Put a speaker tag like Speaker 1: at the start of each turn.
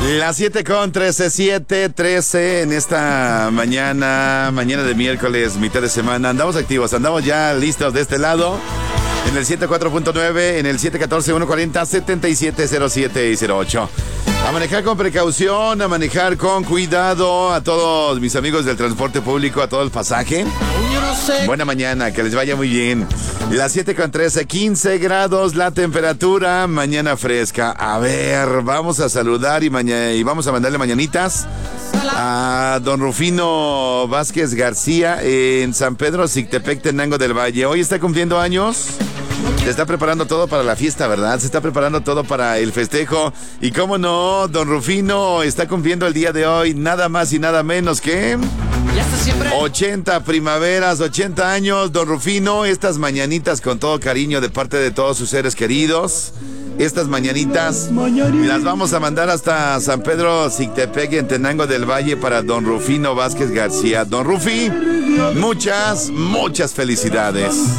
Speaker 1: Las 7:13 en esta mañana de miércoles, mitad de semana. Andamos activos, andamos ya listos de este lado. En el 104.9, en el 714-140-7707 y 08. A manejar con precaución, a manejar con cuidado a todos mis amigos del transporte público, a todo el pasaje. Buena mañana, que les vaya muy bien. Las 7:13, 15 grados la temperatura, mañana fresca. A ver, vamos a saludar y vamos a mandarle mañanitas a don Rufino Vázquez García en San Pedro, Xictepec, Tenango del Valle. Hoy está cumpliendo años. Se está preparando todo para la fiesta, ¿verdad? Se está preparando todo para el festejo. Y cómo no, don Rufino está cumpliendo el día de hoy nada más y nada menos que 80 primaveras, 80 años, don Rufino. Estas mañanitas con todo cariño de parte de todos sus seres queridos. Estas mañanitas las vamos a mandar hasta San Pedro Xictepec en Tenango del Valle para don Rufino Vázquez García. Don Rufi, muchas felicidades.